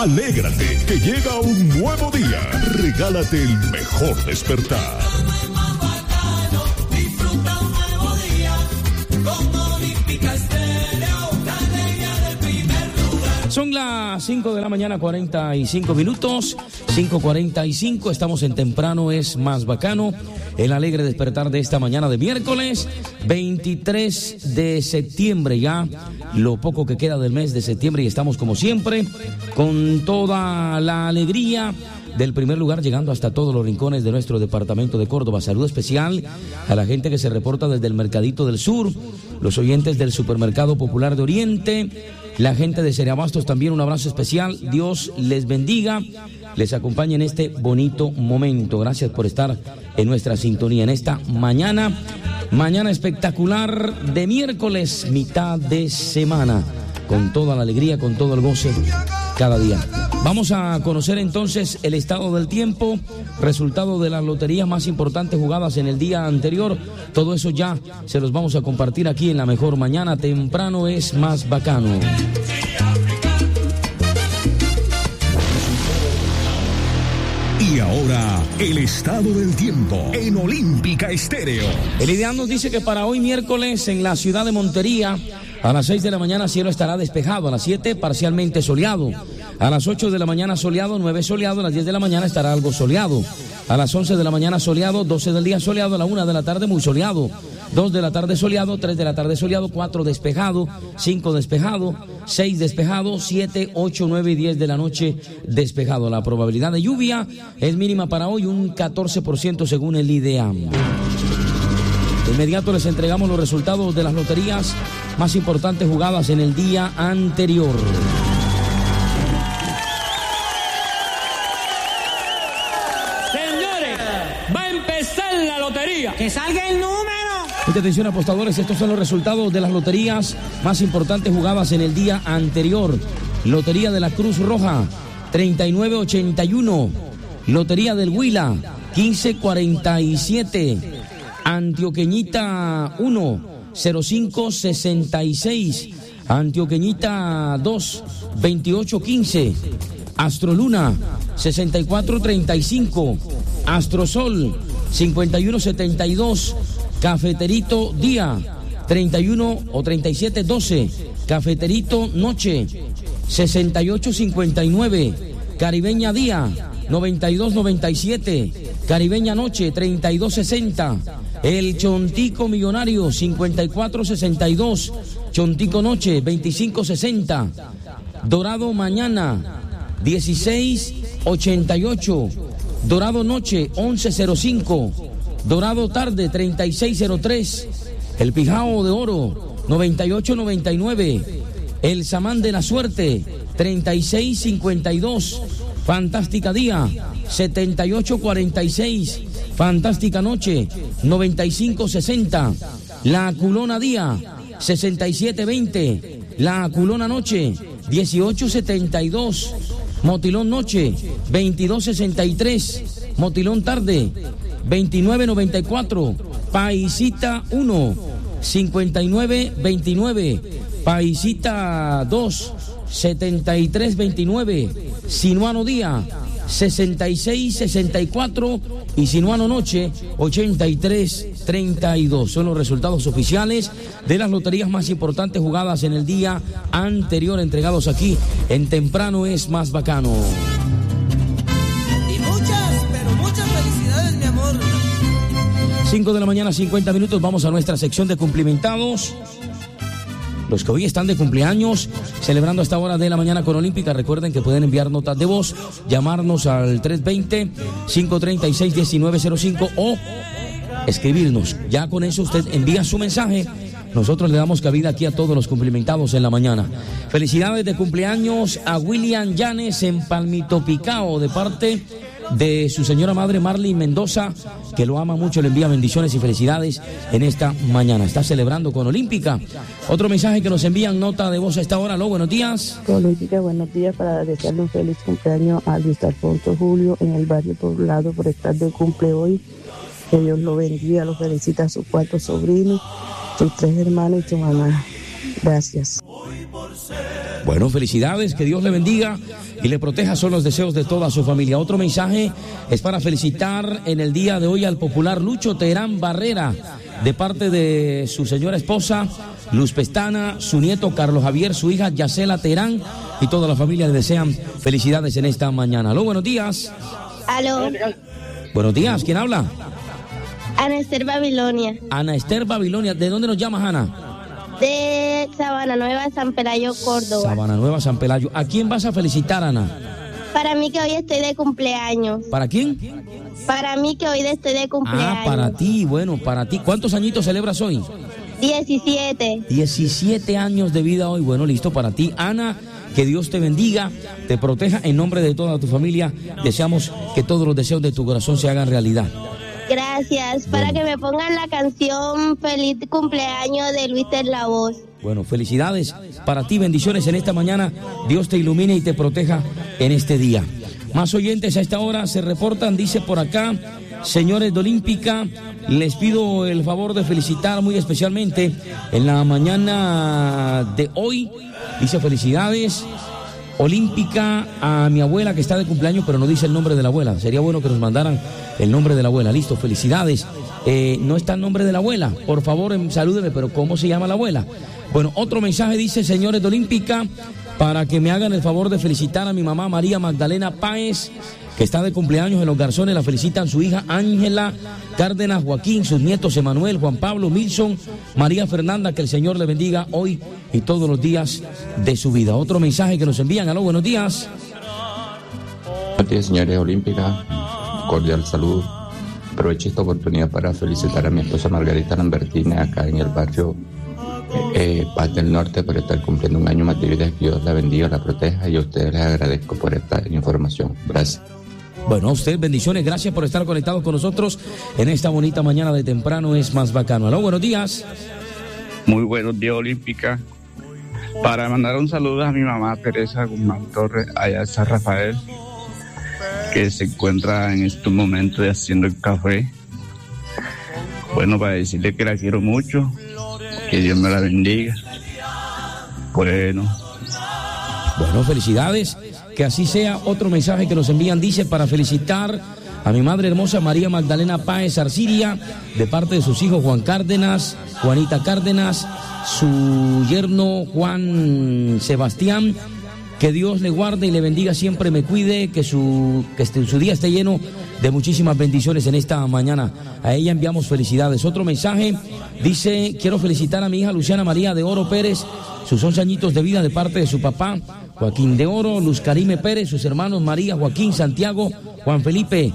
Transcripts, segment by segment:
Alégrate, que llega un nuevo día. Regálate el mejor despertar. Disfruta un nuevo día con Olímpica Estéreo, la alegría del primer lugar. Son las 5 de la mañana, 45 minutos. 5:45, estamos en Temprano es Más Bacano. El alegre despertar de esta mañana de miércoles 23 de septiembre, ya lo poco que queda del mes de septiembre, y estamos como siempre con toda la alegría del primer lugar, llegando hasta todos los rincones de nuestro departamento de Córdoba. Saludo especial a la gente que se reporta desde el Mercadito del Sur, los oyentes del Supermercado Popular de Oriente, la gente de Cereabastos también, un abrazo especial. Dios les bendiga, les acompañe en este bonito momento. Gracias por estar en nuestra sintonía en esta mañana espectacular de miércoles, mitad de semana, con toda la alegría, con todo el goce cada día. Vamos a conocer entonces el estado del tiempo, resultado de las loterías más importantes jugadas en el día anterior. Todo eso ya se los vamos a compartir aquí en La Mejor Mañana. Temprano es Más Bacano. Y ahora, el estado del tiempo en Olímpica Estéreo. El ideal nos dice que para hoy miércoles en la ciudad de Montería, a las 6 de la mañana cielo estará despejado, a las 7 parcialmente soleado, a las 8 de la mañana soleado, 9 soleado, a las 10 de la mañana estará algo soleado, a las 11 de la mañana soleado, 12 del día soleado, a la 1 de la tarde muy soleado, 2 de la tarde soleado, 3 de la tarde soleado, 4 despejado, 5 despejado, 6 despejado, 7, 8, 9 y 10 de la noche despejado. La probabilidad de lluvia es mínima para hoy, un 14% según el IDEAM. De inmediato les entregamos los resultados de las loterías más importantes jugadas en el día anterior. Señores, va a empezar la lotería. ¡Que salga el número! Mucha atención, apostadores, estos son los resultados de las loterías más importantes jugadas en el día anterior. Lotería de la Cruz Roja, 3981. Lotería del Huila, 1547. Antioqueñita 1, 0566. Antioqueñita 2, 2815. Astroluna, 6435. Astrosol, 5172. Cafeterito Día, 31 o 3712. Cafeterito Noche, 6859. Caribeña Día, 9297. Caribeña Noche, 3260. El Chontico Millonario, 5462. Chontico Noche, 2560. Dorado Mañana, 1688. Dorado Noche, 1105. Dorado Tarde, 3603. El Pijao de Oro, 9899. El Samán de la Suerte, 3652. Fantástica Día, 7846. Fantástica Noche, 9560. La Culona Día, 6720. La Culona Noche, 1872. Motilón Noche, 2263. Motilón Tarde, 2994. Paisita 1, 5929. Paisita 2, 7329. Sinuano Día, 6664. Y Sinuano Noche, 8332. Son los resultados oficiales de las loterías más importantes jugadas en el día anterior, entregados aquí en Temprano es Más Bacano. 5 de la mañana, 50 minutos, vamos a nuestra sección de cumplimentados. Los que hoy están de cumpleaños, celebrando a esta hora de la mañana con Olímpica, recuerden que pueden enviar notas de voz, llamarnos al 320-536-1905 o escribirnos. Ya con eso usted envía su mensaje, nosotros le damos cabida aquí a todos los cumplimentados en la mañana. Felicidades de cumpleaños a William Llanes en Palmito Picao, de parte de su señora madre Marley Mendoza, que lo ama mucho, le envía bendiciones y felicidades en esta mañana. Está celebrando con Olímpica. Otro mensaje que nos envían, nota de voz a esta hora. Aló, buenos días. Olímpica, buenos días, para desearle un feliz cumpleaños a Luis Alfonso Julio en el barrio Poblado por estar de cumple hoy. Que Dios lo bendiga, lo felicita a sus 4 sobrinos, sus 3 hermanos y su mamá. Gracias. Bueno, felicidades, que Dios le bendiga y le proteja, son los deseos de toda su familia. Otro mensaje es para felicitar en el día de hoy al popular Lucho Terán Barrera, de parte de su señora esposa Luz Pestana, su nieto Carlos Javier, su hija Yacela Terán y toda la familia le desean felicidades en esta mañana. Aló, buenos días. Aló. Buenos días, ¿quién habla? Ana Esther Babilonia. Ana Esther Babilonia, ¿de dónde nos llamas, Ana? De Sabana Nueva, San Pelayo, Córdoba. Sabana Nueva, San Pelayo. ¿A quién vas a felicitar, Ana? Para mí que hoy estoy de cumpleaños. ¿Para quién? Para mí que hoy estoy de cumpleaños. Ah, para ti, bueno, para ti. ¿Cuántos añitos celebras hoy? 17. 17 años de vida hoy. Bueno, listo para ti, Ana. Que Dios te bendiga, te proteja en nombre de toda tu familia. Deseamos que todos los deseos de tu corazón se hagan realidad. Gracias. Para que me pongan la canción Feliz Cumpleaños de Luis de la Voz. Bueno, felicidades para ti, bendiciones en esta mañana. Dios te ilumine y te proteja en este día. Más oyentes a esta hora se reportan, dice por acá, señores de Olímpica, les pido el favor de felicitar muy especialmente en la mañana de hoy. Dice felicidades, Olímpica, a mi abuela que está de cumpleaños, pero no dice el nombre de la abuela. Sería bueno que nos mandaran el nombre de la abuela. Listo, felicidades. No está el nombre de la abuela. Por favor, salúdeme, pero ¿cómo se llama la abuela? Bueno, otro mensaje dice, señores de Olímpica, para que me hagan el favor de felicitar a mi mamá María Magdalena Páez, que está de cumpleaños en Los Garzones. La felicitan su hija Ángela Cárdenas Joaquín, sus nietos Emanuel, Juan Pablo, Milson, María Fernanda. Que el Señor le bendiga hoy y todos los días de su vida. Otro mensaje que nos envían. Aló, buenos días. Buenos días, señores Olímpica. Cordial saludo. Aprovecho esta oportunidad para felicitar a mi esposa Margarita Lambertini acá en el barrio Paz del Norte por estar cumpliendo un año más de vida. Que Dios la bendiga, la proteja y a ustedes les agradezco por esta información. Gracias. Bueno, a usted bendiciones, gracias por estar conectados con nosotros en esta bonita mañana de temprano es más bacano. Aló, buenos días. Muy buenos días, Olímpica. Para mandar un saludo a mi mamá Teresa Guzmán Torres, allá en San Rafael, que se encuentra en estos momentos haciendo el café. Bueno, para decirle que la quiero mucho, que Dios me la bendiga. Bueno, felicidades. Que así sea. Otro mensaje que nos envían dice para felicitar a mi madre hermosa María Magdalena Páez Arciria, de parte de sus hijos Juan Cárdenas, Juanita Cárdenas, su yerno Juan Sebastián. Que Dios le guarde y le bendiga, siempre me cuide, que su día esté lleno de muchísimas bendiciones en esta mañana. A ella enviamos felicidades. Otro mensaje dice, quiero felicitar a mi hija Luciana María de Oro Pérez, sus 11 añitos de vida de parte de su papá Joaquín de Oro, Luz Karime Pérez, sus hermanos María, Joaquín, Santiago, Juan Felipe.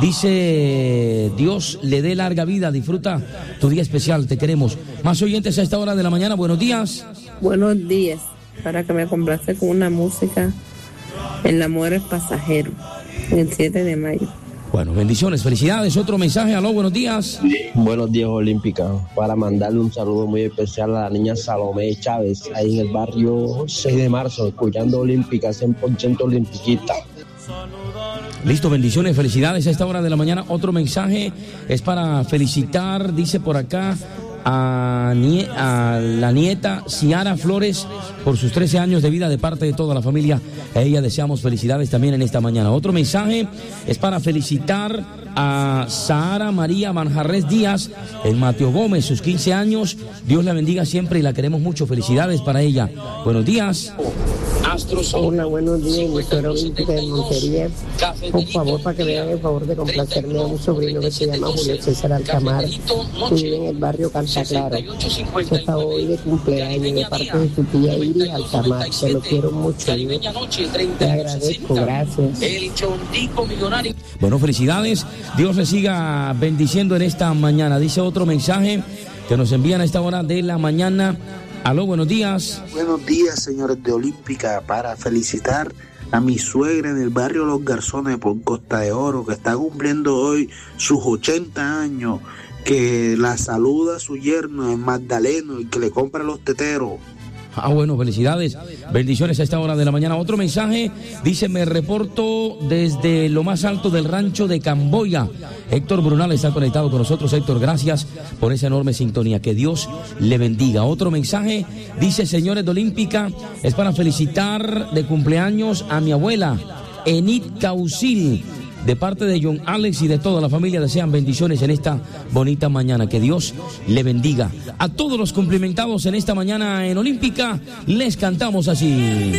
Dice, Dios le dé larga vida, disfruta tu día especial, te queremos. Más oyentes a esta hora de la mañana, buenos días. Buenos días, para que me complace con una música, El amor es pasajero, el 7 de mayo. Bueno, bendiciones, felicidades. Otro mensaje, aló, buenos días. Buenos días, Olímpica. Para mandarle un saludo muy especial a la niña Salomé Chávez, ahí en el barrio 6 de marzo, escuchando Olímpica, 100% olimpiquista. Listo, bendiciones, felicidades a esta hora de la mañana. Otro mensaje es para felicitar, dice por acá, a la nieta Ciara Flores por sus 13 años de vida de parte de toda la familia. A ella deseamos felicidades también en esta mañana. Otro mensaje es para felicitar a Sahara María Manjarres Díaz en Mateo Gómez, sus 15 años. Dios la bendiga siempre y la queremos mucho. Felicidades para ella. Buenos días. Hola, buenos días, emisora Olímpica de Montería. Por favor, para que me hagan el favor de complacerme a un sobrino que se llama Julio César Altamar, que vive en el barrio Canta Clara, que está hoy de cumpleaños de parte de su tía Iris Altamar. Te lo quiero mucho, ¿no? Te agradezco, gracias. Bueno, felicidades. Dios le siga bendiciendo en esta mañana. Dice otro mensaje que nos envían a esta hora de la mañana. Aló, buenos días. Buenos días, señores de Olímpica, para felicitar a mi suegra en el barrio Los Garzones por Costa de Oro, que está cumpliendo hoy sus 80 años, que la saluda su yerno, el Magdaleno, y que le compra los teteros. Bueno, felicidades, bendiciones a esta hora de la mañana. Otro mensaje, dice, me reporto desde lo más alto del rancho de Camboya. Héctor Brunal está conectado con nosotros. Héctor, gracias por esa enorme sintonía, que Dios le bendiga. Otro mensaje, dice, señores de Olímpica, es para felicitar de cumpleaños a mi abuela, Enid Causil. De parte de John Alex y de toda la familia desean bendiciones en esta bonita mañana. Que Dios le bendiga. A todos los cumplimentados en esta mañana en Olímpica, les cantamos así.